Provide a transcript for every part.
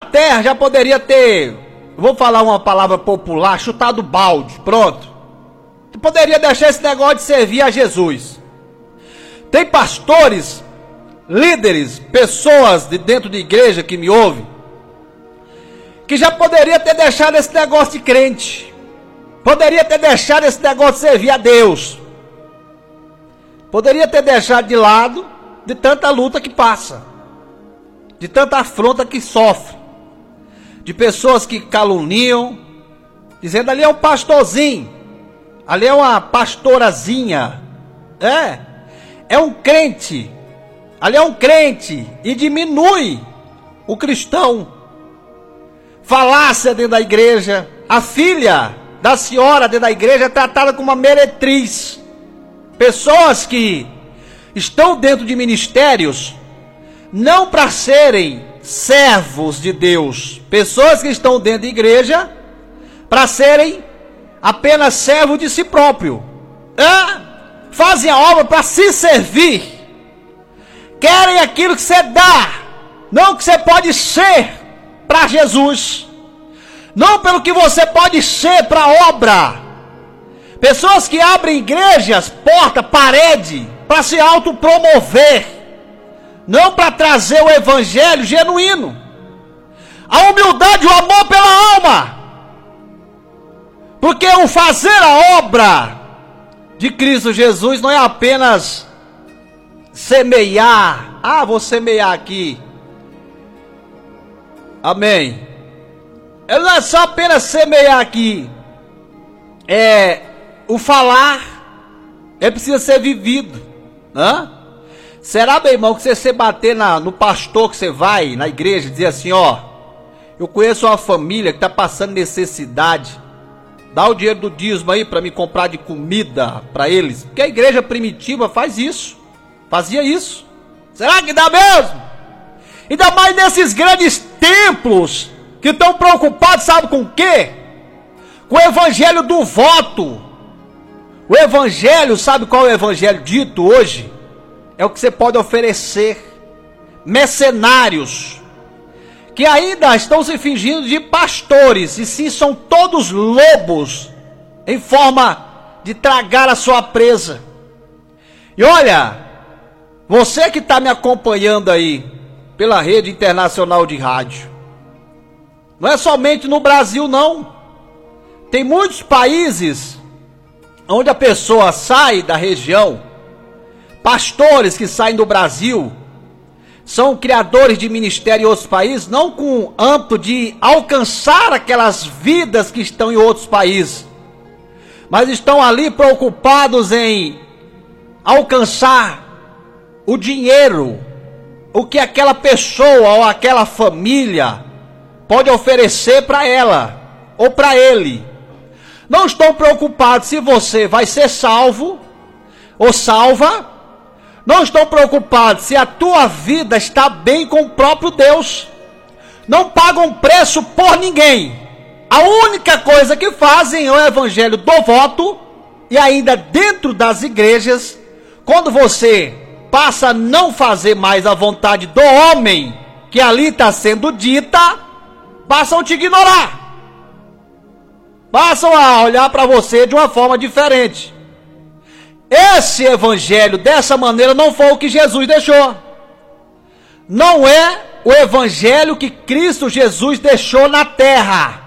terra já poderia ter, vou falar uma palavra popular, chutado balde, pronto. Tu poderia deixar esse negócio de servir a Jesus. Tem pastores, líderes, pessoas de dentro de igreja que me ouvem, que já poderia ter deixado esse negócio de crente. Poderia ter deixado esse negócio de servir a Deus. Poderia ter deixado de lado de tanta luta que passa, de tanta afronta que sofre, de pessoas que caluniam, dizendo ali é um pastorzinho, ali é uma pastorazinha, é um crente, ali é um crente, e diminui o cristão. Falácia dentro da igreja, a filha da senhora dentro da igreja é tratada como uma meretriz. Pessoas que estão dentro de ministérios não para serem servos de Deus, pessoas que estão dentro de igreja para serem apenas servos de si próprio, fazem a obra para se servir, querem aquilo que você dá, não o que você pode ser para Jesus, não pelo que você pode ser para a obra. Pessoas que abrem igrejas, porta, parede, para se autopromover, não para trazer o evangelho genuíno, a humildade, o amor pela alma, porque o fazer a obra de Cristo Jesus não é apenas semear, vou semear aqui, amém, ele não é só apenas semear aqui, o falar, precisa ser vivido. Será, meu irmão, que você bater no pastor que você vai na igreja e dizer assim, eu conheço uma família que está passando necessidade, dá o dinheiro do dízimo aí para me comprar de comida para eles, porque a igreja primitiva fazia isso, será que dá mesmo? Ainda mais nesses grandes templos que estão preocupados, sabe com o quê? Com o evangelho do voto. O evangelho, sabe qual é o evangelho dito hoje? É o que você pode oferecer. Mercenários, que ainda estão se fingindo de pastores, e sim são todos lobos, em forma de tragar a sua presa. E olha, você que está me acompanhando aí, pela rede internacional de rádio, não é somente no Brasil não, tem muitos países onde a pessoa sai da região, pastores que saem do Brasil, são criadores de ministério em outros países, não com o âmbito de alcançar aquelas vidas que estão em outros países, mas estão ali preocupados em alcançar o dinheiro, o que aquela pessoa ou aquela família pode oferecer para ela ou para ele. Não estão preocupados se você vai ser salvo ou salva. Não estão preocupados se a tua vida está bem com o próprio Deus. Não pagam preço por ninguém. A única coisa que fazem é o evangelho do voto. E ainda dentro das igrejas, quando você passa a não fazer mais a vontade do homem que ali está sendo dita, passam a te ignorar. Passam a olhar para você de uma forma diferente. Esse evangelho dessa maneira não foi o que Jesus deixou. Não é o evangelho que Cristo Jesus deixou na terra.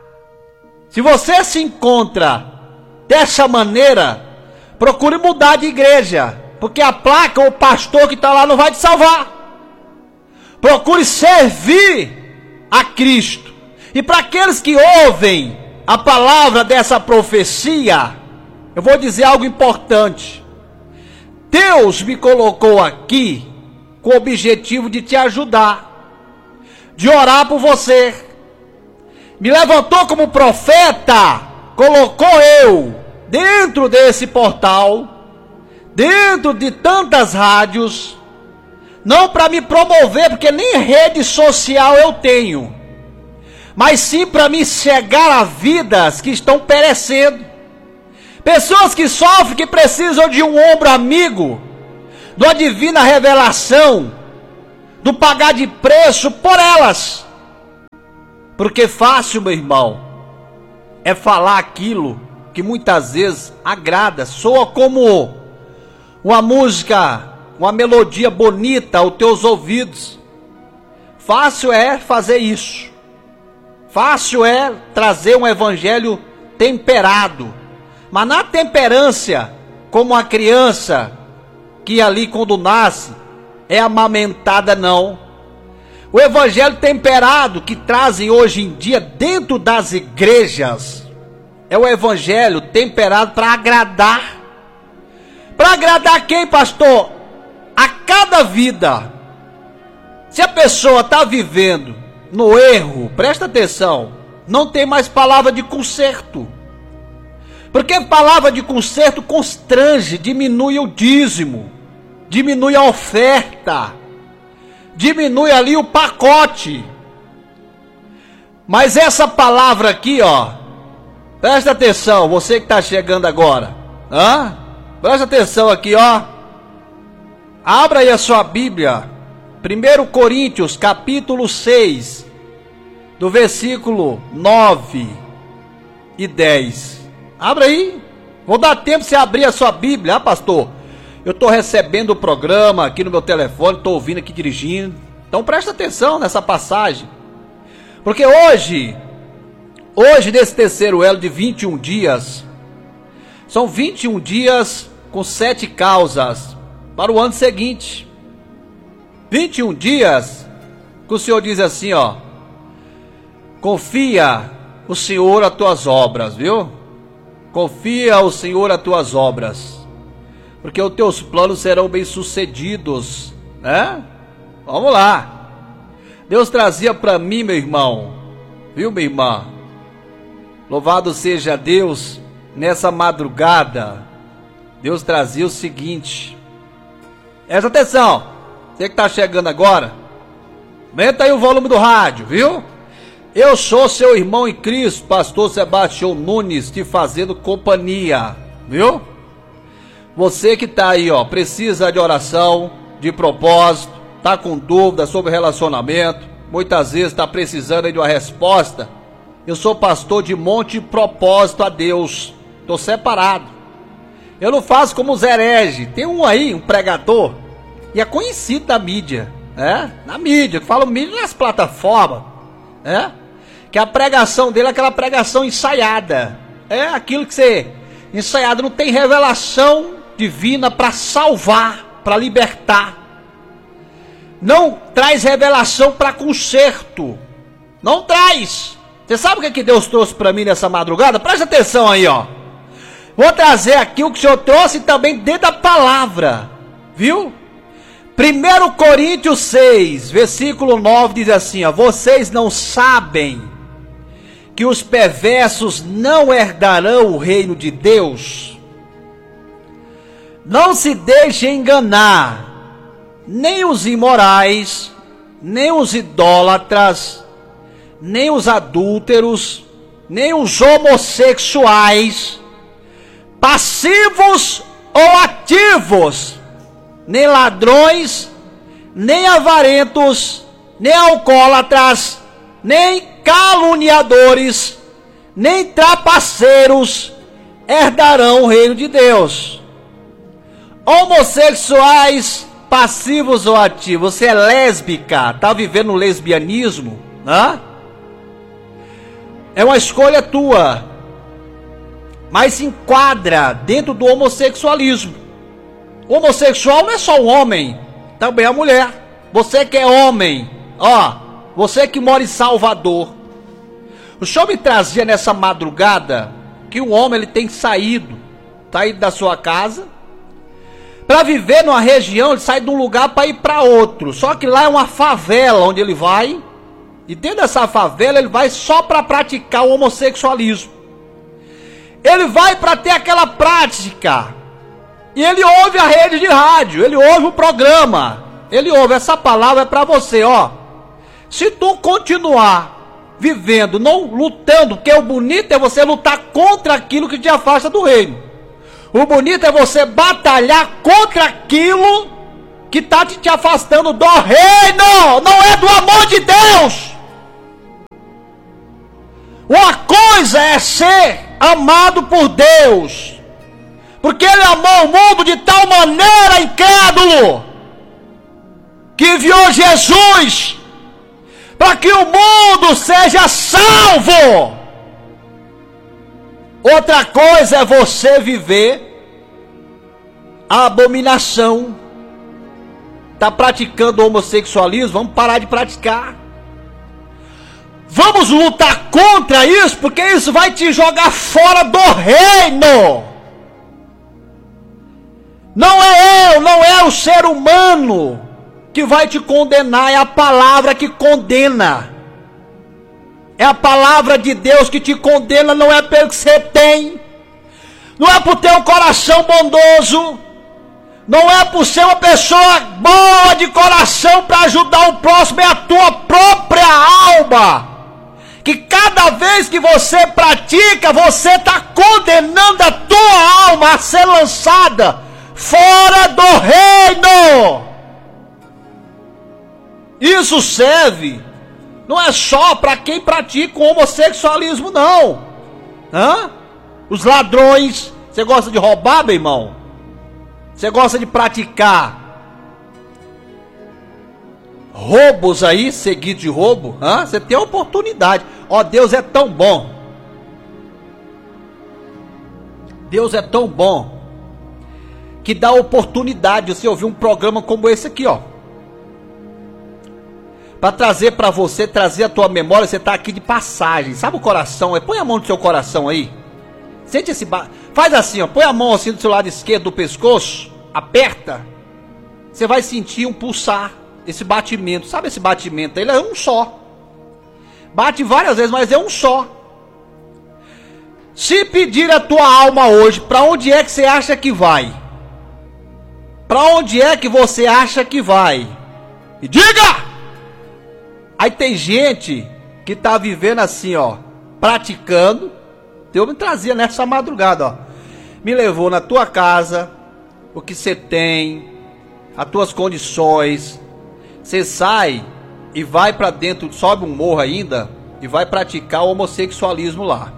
Se você se encontra dessa maneira, procure mudar de igreja, porque a placa ou o pastor que está lá não vai te salvar. Procure servir a Cristo. E para aqueles que ouvem a palavra dessa profecia, eu vou dizer algo importante. Deus me colocou aqui com o objetivo de te ajudar, de orar por você. Me levantou como profeta, colocou eu dentro desse portal, dentro de tantas rádios, não para me promover, porque nem rede social eu tenho, mas sim para me chegar a vidas que estão perecendo. Pessoas que sofrem, que precisam de um ombro amigo, de uma divina revelação, do pagar de preço por elas. Porque fácil, meu irmão, é falar aquilo que muitas vezes agrada, soa como uma música, uma melodia bonita aos teus ouvidos. Fácil é fazer isso. Fácil é trazer um evangelho temperado. Mas na temperância, como a criança que ali quando nasce é amamentada, não. O evangelho temperado que trazem hoje em dia dentro das igrejas é o evangelho temperado para agradar. Para agradar quem, pastor? A cada vida. Se a pessoa está vivendo no erro, presta atenção, não tem mais palavra de conserto. Porque palavra de conserto constrange, diminui o dízimo, diminui a oferta, diminui ali o pacote. Mas essa palavra aqui, ó, presta atenção, você que está chegando agora, presta atenção aqui, ó. Abra aí a sua Bíblia, 1 Coríntios, capítulo 6, do versículo 9 e 10. Abra aí, vou dar tempo de você abrir a sua Bíblia, pastor. Eu estou recebendo o programa aqui no meu telefone, estou ouvindo aqui dirigindo. Então presta atenção nessa passagem. Porque hoje nesse terceiro elo de 21 dias, são 21 dias com 7 causas para o ano seguinte. 21 dias que o Senhor diz assim, ó: confia o Senhor as tuas obras, viu? Confia o Senhor as tuas obras, porque os teus planos serão bem-sucedidos, né? Vamos lá. Deus trazia para mim, meu irmão, viu, minha irmã? Louvado seja Deus, nessa madrugada, Deus trazia o seguinte. Presta atenção, você que está chegando agora, aumenta aí o volume do rádio, viu? Eu sou seu irmão em Cristo, pastor Sebastião Nunes, te fazendo companhia, viu? Você que está aí, ó, precisa de oração, de propósito, está com dúvida sobre relacionamento, muitas vezes está precisando aí de uma resposta. Eu sou pastor de monte propósito a Deus, estou separado. Eu não faço como os hereges. Tem um aí, um pregador, e é conhecido da mídia, na mídia, que fala mídia nas plataformas, que a pregação dele é aquela pregação ensaiada, aquilo que você, ensaiado, não tem revelação divina para salvar, para libertar, não traz revelação para conserto, não traz. Você sabe o que Deus trouxe para mim nessa madrugada? Presta atenção aí, ó. Vou trazer aqui o que o Senhor trouxe também dentro da palavra, viu? 1 Coríntios 6, versículo 9 diz assim, ó: vocês não sabem que os perversos não herdarão o reino de Deus? Não se deixem enganar, nem os imorais, nem os idólatras, nem os adúlteros, nem os homossexuais, passivos ou ativos, nem ladrões, nem avarentos, nem alcoólatras, nem caluniadores, nem trapaceiros herdarão o reino de Deus. Homossexuais, passivos ou ativos, você é lésbica, está vivendo o lesbianismo, é uma escolha tua, mas se enquadra dentro do homossexualismo. O homossexual não é só um homem, também é a mulher. Você que é homem, você que mora em Salvador, o Senhor me trazia nessa madrugada que o homem ele tem saído da sua casa para viver numa região. Ele sai de um lugar para ir para outro, só que lá é uma favela onde ele vai, e dentro dessa favela ele vai só para praticar o homossexualismo. Ele vai para ter aquela prática, e ele ouve a rede de rádio, ele ouve o programa, ele ouve essa palavra. É para você, se tu continuar vivendo, não lutando, porque o bonito é você lutar contra aquilo que te afasta do reino. O bonito é você batalhar contra aquilo que está te afastando do reino, não é do amor de Deus. Uma coisa é ser amado por Deus, porque Ele amou o mundo de tal maneira, incrédulo, que enviou Jesus para que o mundo seja salvo. Outra coisa é você viver a abominação. Está praticando homossexualismo? Vamos parar de praticar. Vamos lutar contra isso, porque isso vai te jogar fora do reino. Não é eu, não é o ser humano que vai te condenar, é a palavra que condena. É a palavra de Deus que te condena, não é pelo que você tem, não é por ter um coração bondoso, não é por ser uma pessoa boa de coração para ajudar o próximo, é a tua própria alma. Que cada vez que você pratica, você está condenando a tua alma a ser lançada fora do reino. Isso serve, não é só para quem pratica o homossexualismo, não. Os ladrões, você gosta de roubar, meu irmão? Você gosta de praticar roubos aí, seguido de roubo? Você tem a oportunidade. Deus é tão bom. Deus é tão bom que dá a oportunidade de você ouvir um programa como esse aqui, para trazer para você, trazer a tua memória. Você está aqui de passagem, sabe o coração? Põe a mão no seu coração aí. Sente esse faz assim, põe a mão assim do seu lado esquerdo do pescoço, aperta. Você vai sentir um pulsar, esse batimento. Sabe esse batimento? Ele é um só. Bate várias vezes, mas é um só. Se pedir a tua alma hoje, para onde é que você acha que vai? Para onde é que você acha que vai? E diga! Aí tem gente que está vivendo assim, praticando. Deus me trazia nessa madrugada, me levou na tua casa, o que você tem, as tuas condições. Você sai e vai para dentro, sobe um morro ainda e vai praticar o homossexualismo lá.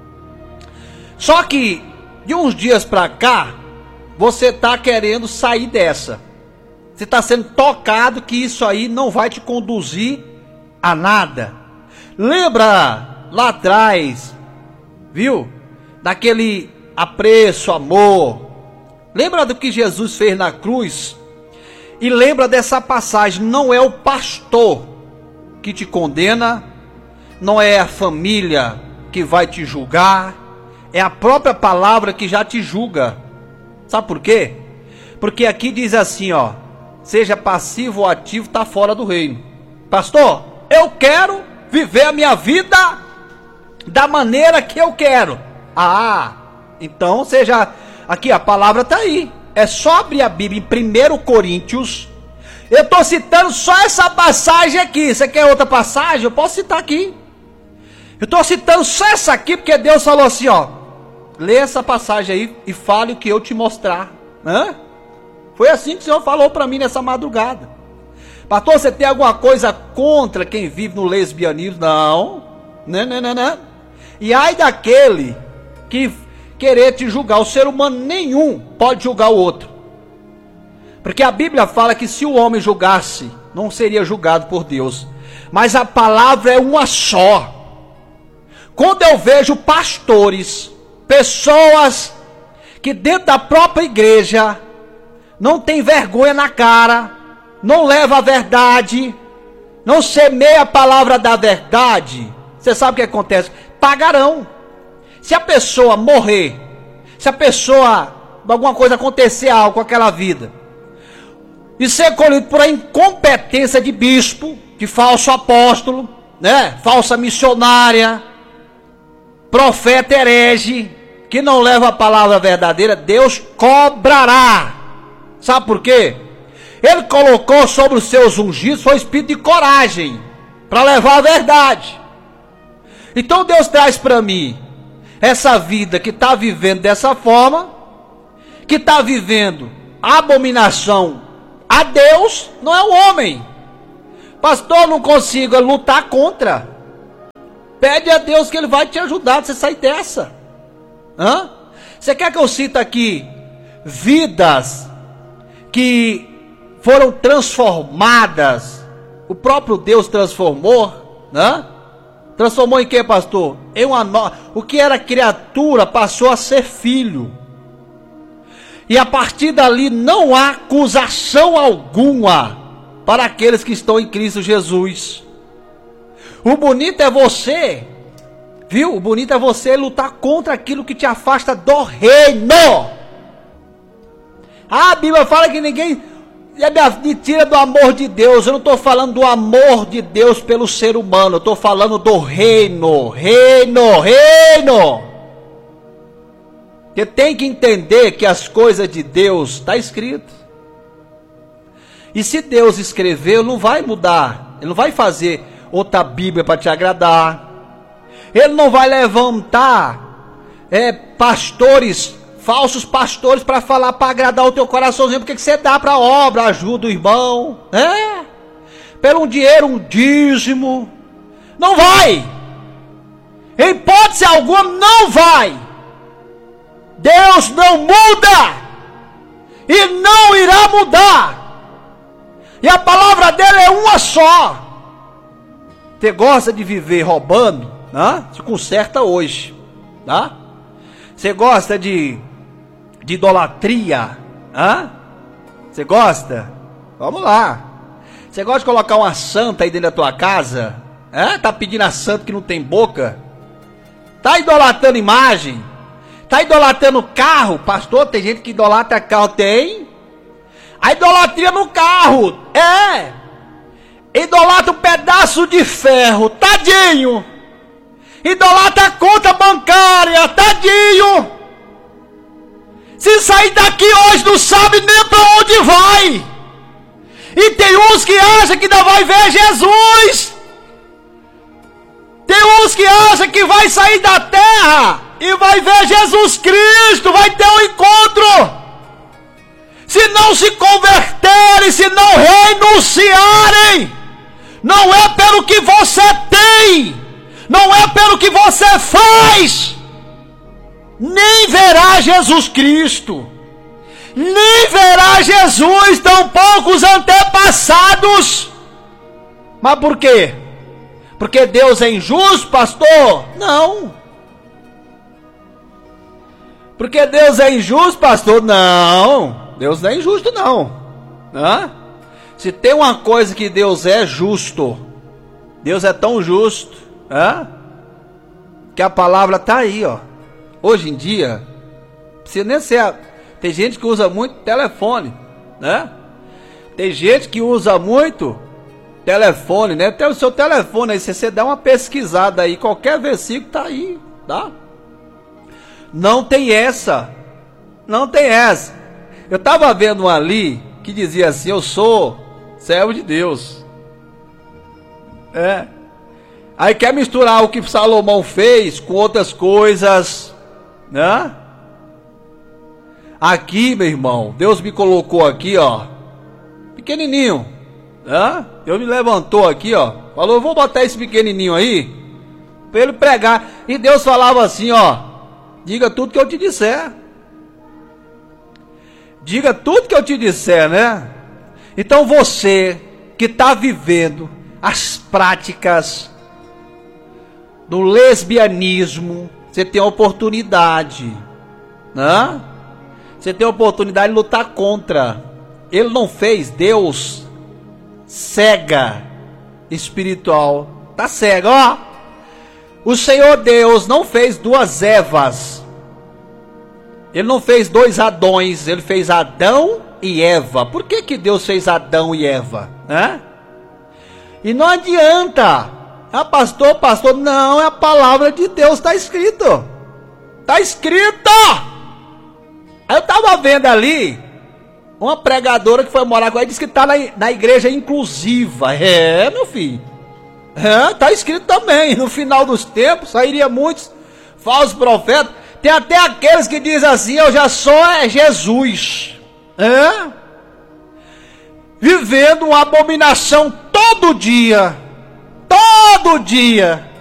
Só que de uns dias para cá, você está querendo sair dessa. Você está sendo tocado que isso aí não vai te conduzir a nada. Lembra lá atrás, viu? Daquele apreço, amor. Lembra do que Jesus fez na cruz? E lembra dessa passagem. Não é o pastor que te condena, não é a família que vai te julgar, é a própria palavra que já te julga. Sabe por quê? Porque aqui diz assim, seja passivo ou ativo, está fora do reino. Pastor, eu quero viver a minha vida da maneira que eu quero. Então seja, aqui a palavra está aí. É só abrir a Bíblia em 1 Coríntios. Eu estou citando só essa passagem aqui. Você quer outra passagem? Eu posso citar aqui. Eu estou citando só essa aqui porque Deus falou assim, lê essa passagem aí e fale o que eu te mostrar. Foi assim que o Senhor falou para mim nessa madrugada. Pastor, você tem alguma coisa contra quem vive no lesbianismo? Não. Não. E ai daquele que querer te julgar. O ser humano nenhum pode julgar o outro. Porque a Bíblia fala que se o homem julgasse, não seria julgado por Deus. Mas a palavra é uma só. Quando eu vejo pastores, pessoas que dentro da própria igreja não tem vergonha na cara, não leva a verdade, não semeia a palavra da verdade, você sabe o que acontece? Pagarão. Se a pessoa morrer, se a pessoa, alguma coisa acontecer algo com aquela vida, e ser colhido por a incompetência de bispo, de falso apóstolo, falsa missionária, profeta herege, que não leva a palavra verdadeira, Deus cobrará. Sabe por quê? Ele colocou sobre os seus ungidos foi o espírito de coragem para levar a verdade. Então Deus traz para mim essa vida que está vivendo dessa forma, que está vivendo a abominação a Deus, não é o homem. Pastor, não consigo lutar contra. Pede a Deus que Ele vai te ajudar a você sair dessa. Hã? Você quer que eu cite aqui vidas que foram transformadas? O próprio Deus transformou, né? Transformou em quê, pastor? Em o que era criatura passou a ser filho. E a partir dali não há acusação alguma para aqueles que estão em Cristo Jesus. O bonito é você, viu? O bonito é você lutar contra aquilo que te afasta do reino. A Bíblia fala que ninguém me tira do amor de Deus. Eu não estou falando do amor de Deus pelo ser humano. Eu estou falando do reino. Reino. Você tem que entender que as coisas de Deus está escrito. E se Deus escreveu, não vai mudar. Ele não vai fazer outra Bíblia para te agradar. Ele não vai levantar falsos pastores para falar, para agradar o teu coraçãozinho, porque que você dá para a obra, ajuda o irmão, pelo um dinheiro, um dízimo. Não vai. Em hipótese alguma, não vai. Deus não muda e não irá mudar. E a palavra dele é uma só. Você gosta de viver roubando? Se conserta hoje. Tá? Você gosta de idolatria? Você gosta? Vamos lá. Você gosta de colocar uma santa aí dentro da tua casa? Tá pedindo a santa que não tem boca? Tá idolatrando imagem? Tá idolatrando carro? Pastor, tem gente que idolatra carro. Tem. A idolatria no carro. Idolatra um pedaço de ferro. Tadinho. Idolatra a conta bancária. Tadinho. Se sair daqui hoje não sabe nem para onde vai. E tem uns que acham que ainda vai ver Jesus. Tem uns que acham que vai sair da terra e vai ver Jesus Cristo, vai ter um encontro. Se não se converterem, se não renunciarem, não é pelo que você tem, não é pelo que você faz, nem verá Jesus Cristo, nem verá Jesus, tampouco os antepassados. Mas por quê? Porque Deus é injusto, pastor? Não. Porque Deus é injusto, pastor? Não. Deus não é injusto, não. Se tem uma coisa que Deus é justo, Deus é tão justo, que a palavra está aí, ó. Hoje em dia, precisa nem ser. Tem gente que usa muito telefone, Tem gente que usa muito telefone, Tem o seu telefone aí, se você der uma pesquisada aí, qualquer versículo está aí, tá? Não tem essa. Não tem essa. Eu estava vendo um ali que dizia assim: eu sou servo de Deus. Aí quer misturar o que Salomão fez com outras coisas, Aqui, meu irmão, Deus me colocou aqui, ó, pequenininho, Deus me levantou aqui, ó, falou: vou botar esse pequenininho aí para ele pregar. E Deus falava assim, ó: diga tudo que eu te disser. Diga tudo que eu te disser, Então você que está vivendo as práticas do lesbianismo, você tem a oportunidade, Você tem a oportunidade de lutar contra. Ele não fez Deus cega espiritual. Tá cego, ó. O Senhor Deus não fez duas Evas. Ele não fez dois Adões. Ele fez Adão e Eva. Por que Deus fez Adão e Eva? E não adianta. Pastor, não, é a palavra de Deus, está escrito. Está escrito. Aí eu estava vendo ali uma pregadora que foi morar com ela, disse que está na igreja inclusiva. Meu filho. Está escrito também. No final dos tempos sairia muitos falsos profetas. Tem até aqueles que dizem assim: eu já sou Jesus. Vivendo uma abominação todo dia. Todo dia.